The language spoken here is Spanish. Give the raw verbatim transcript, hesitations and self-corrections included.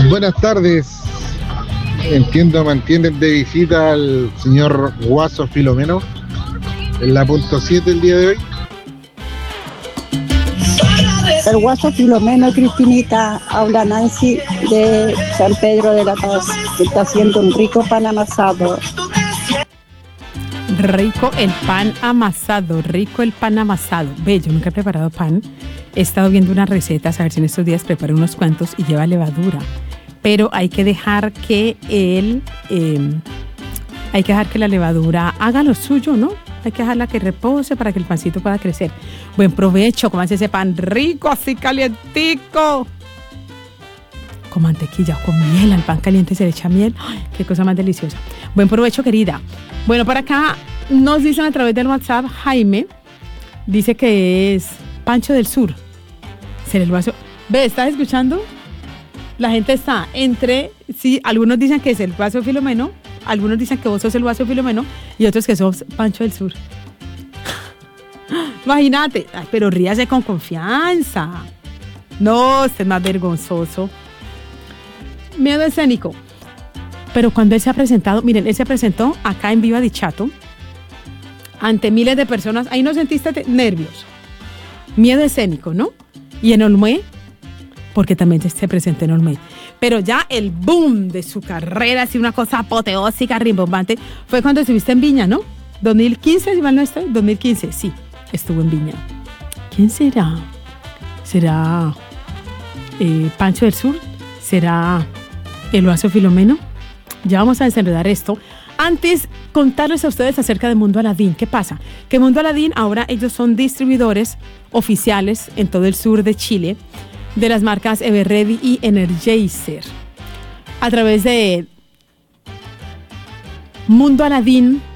Buenas tardes. Entiendo, mantienen de visita al señor Guaso Filomeno en la punto siete el día de hoy. El Guaso Filomeno, Cristinita, habla Nancy de San Pedro de la Paz, que está haciendo un rico pan amasado. Rico el pan amasado, rico el pan amasado. Ve, yo nunca he preparado pan. He estado viendo unas recetas, a ver si en estos días preparo unos cuantos y lleva levadura. Pero hay que dejar que el, eh, hay que dejar que la levadura haga lo suyo, ¿no? Hay que dejarla que repose para que el pancito pueda crecer. Buen provecho, cómanse ese pan rico, así calientico. Con mantequilla o con miel, al pan caliente se le echa miel. ¡Ay, qué cosa más deliciosa! Buen provecho, querida. Bueno, por acá nos dicen a través del WhatsApp, Jaime dice que es Pancho del Sur. ¿Será el Guaso? Ve, ¿estás escuchando? La gente está entre, sí, algunos dicen que es el Guaso Filomeno, algunos dicen que vos sos el Guaso Filomeno y otros que sos Pancho del Sur. Imagínate, ay, pero ríase con confianza. No, usted es más vergonzoso. Miedo escénico. Pero cuando él se ha presentado, miren, él se presentó acá en Viva Dichato ante miles de personas. Ahí no sentiste te- nervios. Miedo escénico, ¿no? Y en Olmué, porque también se presentó en Olmué. Pero ya el boom de su carrera, así una cosa apoteósica, rimbombante, fue cuando estuviste en Viña, ¿no? dos mil quince, si mal no estoy, dos mil quince, sí, estuvo en Viña. ¿Quién será? ¿Será eh, Pancho del Sur? ¿Será el Guaso Filomeno? Ya vamos a desenredar esto. Antes, contarles a ustedes acerca de Mundo Aladín. ¿Qué pasa? Que Mundo Aladín, ahora ellos son distribuidores oficiales en todo el sur de Chile de las marcas Everready y Energizer. A través de Mundo Aladín